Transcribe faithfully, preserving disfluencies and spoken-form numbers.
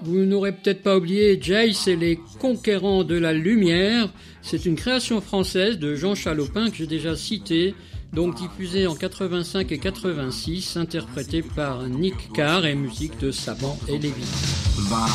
Vous n'aurez peut-être pas oublié Jace et les Conquérants de la Lumière. C'est une création française de Jean Chalopin que j'ai déjà citée, donc diffusée en quatre-vingt-cinq et quatre-vingt-six, interprétée par Nick Carr et musique de Saban et Lévy.